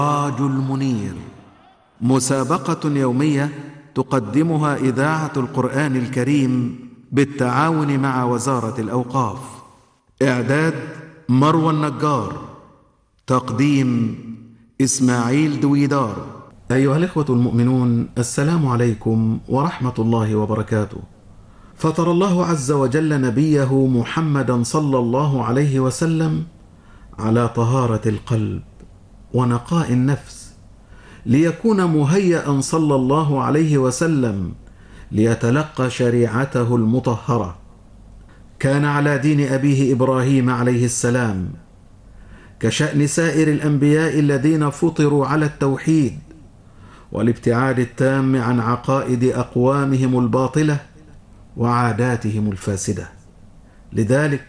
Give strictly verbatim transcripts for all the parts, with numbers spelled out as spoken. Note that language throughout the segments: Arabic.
السراج المنير، مسابقة يومية تقدمها إذاعة القرآن الكريم بالتعاون مع وزارة الأوقاف. إعداد مروى النجار، تقديم إسماعيل دويدار. أيها الإخوة المؤمنون، السلام عليكم ورحمة الله وبركاته. فطر الله عز وجل نبيه محمدا صلى الله عليه وسلم على طهارة القلب ونقاء النفس، ليكون مهيئا صلى الله عليه وسلم ليتلقى شريعته المطهرة. كان على دين أبيه إبراهيم عليه السلام، كشأن سائر الأنبياء الذين فطروا على التوحيد والابتعاد التام عن عقائد أقوامهم الباطلة وعاداتهم الفاسدة. لذلك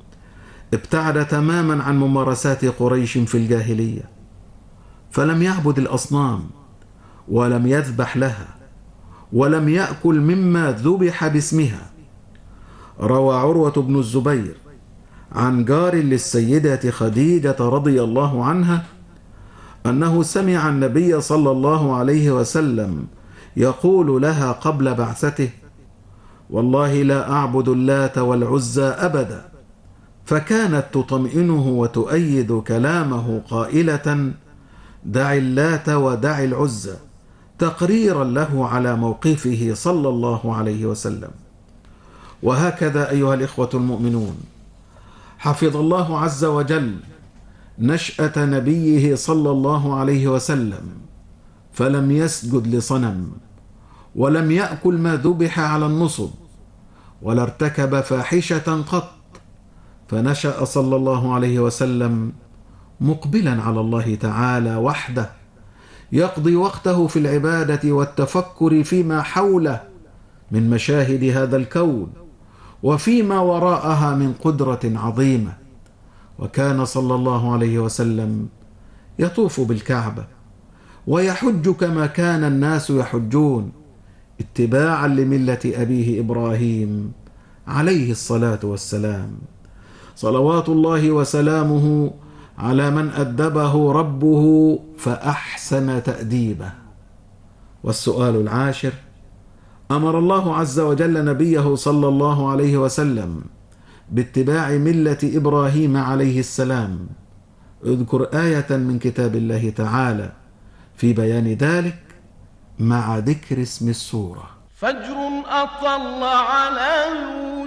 ابتعد تماما عن ممارسات قريش في الجاهلية، فلم يعبد الأصنام ولم يذبح لها ولم يأكل مما ذبح باسمها. روى عروة بن الزبير عن جار للسيدة خديجة رضي الله عنها أنه سمع النبي صلى الله عليه وسلم يقول لها قبل بعثته: والله لا أعبد اللات والعزى أبدا. فكانت تطمئنه وتؤيد كلامه قائلة: دع اللات ودع العزى، تقريرا له على موقفه صلى الله عليه وسلم. وهكذا أيها الإخوة المؤمنون، حفظ الله عز وجل نشأة نبيه صلى الله عليه وسلم، فلم يسجد لصنم ولم يأكل ما ذبح على النصب ولا ارتكب فاحشة قط، فنشأ صلى الله عليه وسلم مقبلا على الله تعالى وحده، يقضي وقته في العبادة والتفكر فيما حوله من مشاهد هذا الكون وفيما وراءها من قدرة عظيمة. وكان صلى الله عليه وسلم يطوف بالكعبة ويحج كما كان الناس يحجون، اتباعا لملة أبيه إبراهيم عليه الصلاة والسلام، صلوات الله وسلامه على من أدبه ربه فأحسن تأديبه. والسؤال العاشر: أمر الله عز وجل نبيه صلى الله عليه وسلم باتباع ملة إبراهيم عليه السلام. اذكر آية من كتاب الله تعالى في بيان ذلك مع ذكر اسم السورة. فجر أطل على